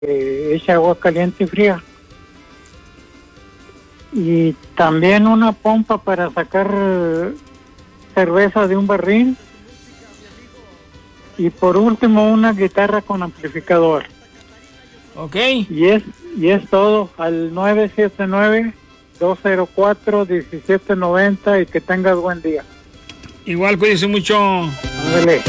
echa agua caliente y fría. Y también una pompa para sacar cerveza de un barril. Y por último, una guitarra con amplificador. Ok. Y es todo, al 979-204-1790 y que tengas buen día. Igual, cuídense mucho. Ándale.